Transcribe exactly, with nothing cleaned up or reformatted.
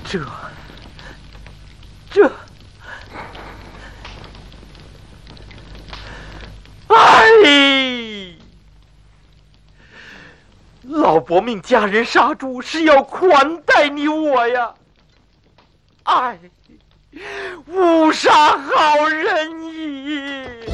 这，这，哎，老伯命家人杀猪是要款待你我呀，哎，误杀好人矣。